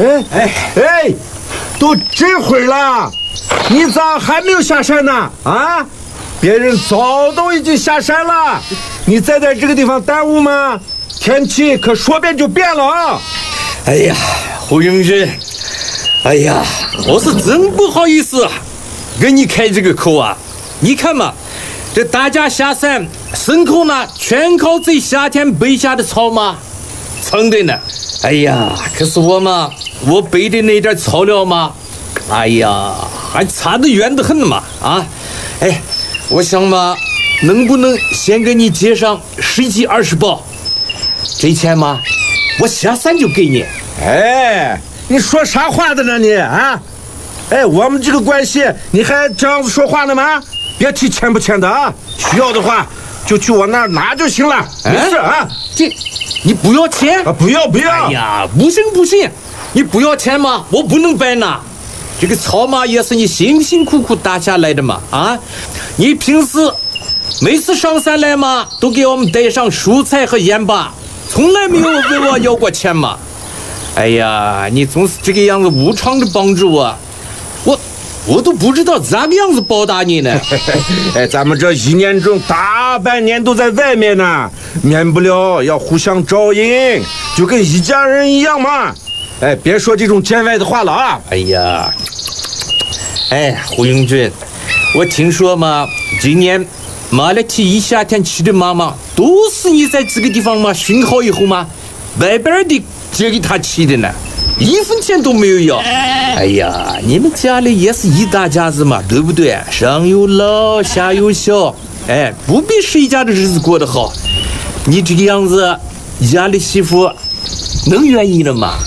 哎，都这会儿了，你咋还没有下山呢？啊，别人早都已经下山了，你再在这个地方耽误吗？天气可说变就变了啊！ 哎呀，胡永军，哎呀，我是真不好意思跟你开这个口啊！你看嘛，这大家下山，牲口呢全靠这夏天备下的草嘛，撑的呢。哎呀，可是我嘛，我备的那点草料嘛，哎呀，还差得远得很嘛啊！哎，我想嘛，能不能先给你接上10几20包？这钱嘛，我下山就给你。 哎，你说啥话的呢你啊？哎，我们这个关系你还这样子说话呢吗？别提钱不钱的啊，需要的话就去我那儿拿就行了，没事啊。 这，你不要钱啊？不要。 哎呀，不行，你不要钱嘛，我不能白拿。这个草嘛也是你辛辛苦苦打下来的嘛啊！你平时每次上山来嘛，都给我们带上蔬菜和盐巴，从来没有问我要过钱嘛。哎呀，你总是这个样子无偿的帮助我都不知道咋个样子报答你呢。 哎，咱们这1年中大半年都在外面呢，免不了要互相照应，就跟一家人一样嘛。哎，别说这种见外的话了啊！ 哎呀，哎，胡永军，我听说嘛，今年马来提一夏天去的妈妈都是你在这个地方嘛训好以后嘛，外边的借给他骑的呢，1分钱都没有要。哎呀，你们家里也是一大家子嘛，对不对？上有老下有小，哎，不比谁家的日子过得好。你这个样子，家里媳妇能愿意了吗？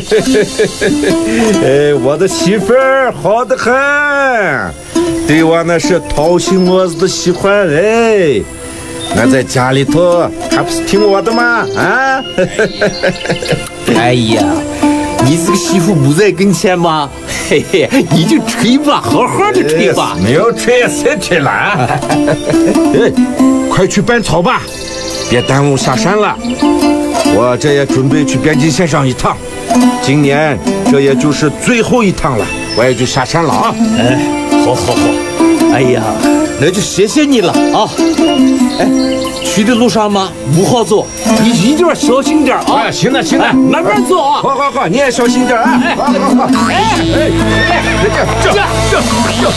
哎，我的媳妇儿好得很，对我那是掏心窝子的喜欢。哎，那在家里头还不是听我的吗？啊！ 哎呀，你这个媳妇不在跟前吗？嘿嘿，你就吹吧，好好的吹吧。 没有吹谁吹了啊？哎，快去搬草吧，别耽误下山了。我这也准备去边境线上一趟，今年这也就是最后一趟了，我也就下山了啊。 哎，好。哎呀，那就谢谢你了啊。哎，去的路上嘛不好走，你一定要小心点啊。 行了， 慢慢走啊。 好，你也小心点啊。好。哎，这。